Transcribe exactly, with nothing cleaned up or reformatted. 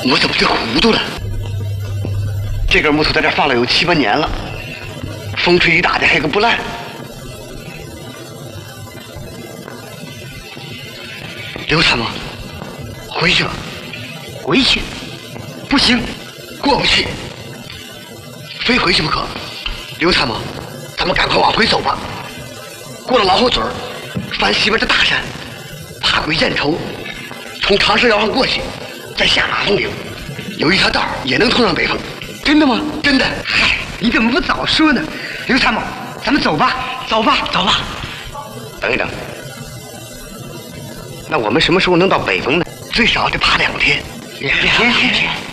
我怎么就糊涂了？这根木头在这放了有七八年了，风吹雨打的还个不烂。刘参谋，回去吧。回去？不行，过不去，非回去不可。刘参谋，咱们赶快往回走吧。过了老虎嘴儿，翻西边的大山，爬过雁畴，从长蛇腰上过去，再下马蜂岭，有一条道也能通上北方。真的吗？真的。嗨，你怎么不早说呢？刘参谋，咱们走吧，走吧，走吧。等一等，那我们什么时候能到北方呢？最少得爬两天。两天。